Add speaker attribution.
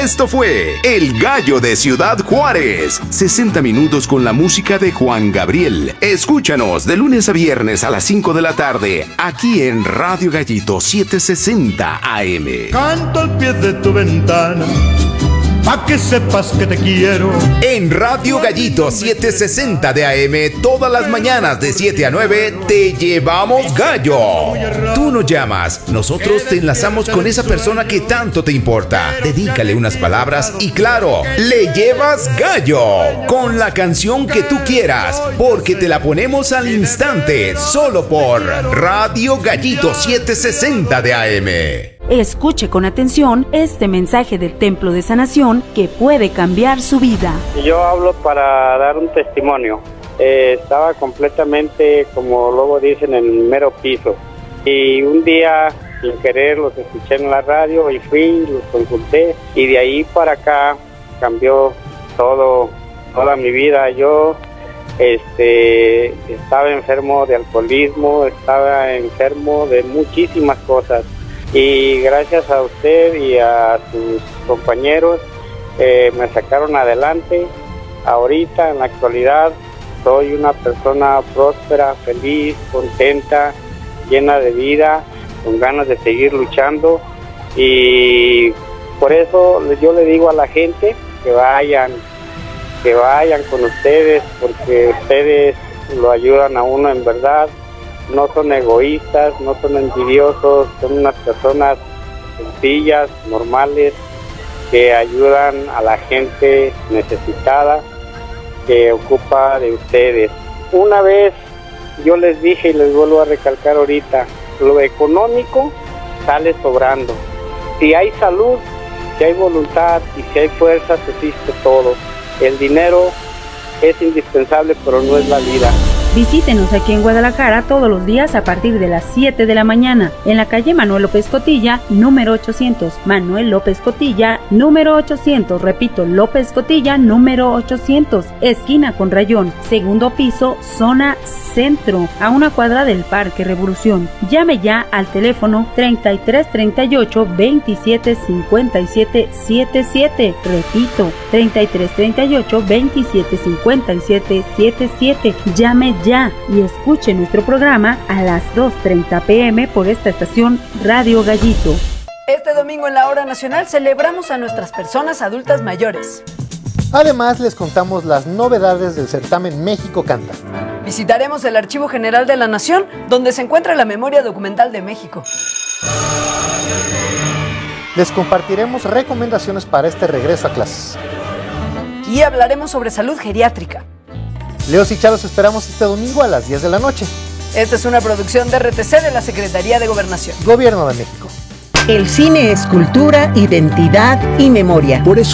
Speaker 1: Esto fue El Gallo de Ciudad Juárez. 60 minutos con la música de Juan Gabriel. Escúchanos de lunes a viernes a las 5 de la tarde, aquí en Radio Gallito 760 AM.
Speaker 2: Canto al pie de tu ventana, pa' que sepas que te quiero.
Speaker 3: En Radio Gallito 760 de AM, todas las mañanas de 7 a 9, te llevamos gallo. Tú nos llamas, nosotros te enlazamos con esa persona que tanto te importa. Dedícale unas palabras y claro, le llevas gallo con la canción que tú quieras, porque te la ponemos al instante, solo por Radio Gallito 760 de AM.
Speaker 4: Escuche con atención este mensaje del Templo de Sanación que puede cambiar su vida.
Speaker 5: Yo hablo para dar un testimonio. Estaba completamente, como luego dicen, en el mero piso. Y un día, sin querer, los escuché en la radio y fui, los consulté. Y de ahí para acá cambió toda mi vida. Yo estaba enfermo de alcoholismo, estaba enfermo de muchísimas cosas. Y gracias a usted y a sus compañeros me sacaron adelante. Ahorita, en la actualidad, soy una persona próspera, feliz, contenta, llena de vida, con ganas de seguir luchando. Y por eso yo le digo a la gente que vayan con ustedes, porque ustedes lo ayudan a uno en verdad. No son egoístas, no son envidiosos, son unas personas sencillas, normales, que ayudan a la gente necesitada, que ocupa de ustedes. Una vez yo les dije y les vuelvo a recalcar ahorita, lo económico sale sobrando. Si hay salud, si hay voluntad y si hay fuerza, se existe todo. El dinero es indispensable, pero no es la vida.
Speaker 4: Visítenos aquí en Guadalajara todos los días a partir de las 7 de la mañana en la calle Manuel López Cotilla, número 800. Manuel López Cotilla, número 800. Repito, López Cotilla, número 800. Esquina con Rayón, segundo piso, zona centro, a una cuadra del Parque Revolución. Llame ya al teléfono 3338 27 57 77. Repito, 3338 27 57 77. Llame ya y escuche nuestro programa a las 2:30 p.m. por esta estación Radio Gallito.
Speaker 6: Este domingo en la Hora Nacional celebramos a nuestras personas adultas mayores.
Speaker 7: Además, les contamos las novedades del certamen México Canta.
Speaker 6: Visitaremos el Archivo General de la Nación, donde se encuentra la memoria documental de México.
Speaker 7: Les compartiremos recomendaciones para este regreso a clases.
Speaker 6: Y hablaremos sobre salud geriátrica.
Speaker 7: Leos y Charos esperamos este domingo a las 10 de la noche.
Speaker 6: Esta es una producción de RTC de la Secretaría de Gobernación.
Speaker 7: Gobierno de México.
Speaker 8: El cine es cultura, identidad y memoria. Por eso